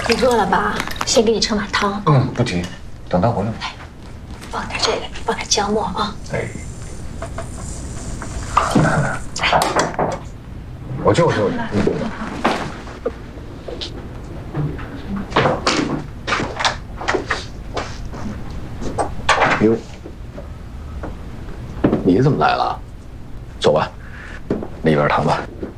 你饿了吧？先给你盛碗汤。 不急，等他回来。 来，放点这个，放点姜末啊。 哎，奶奶，我救。 哟，你怎么来了？走吧，里边谈吧。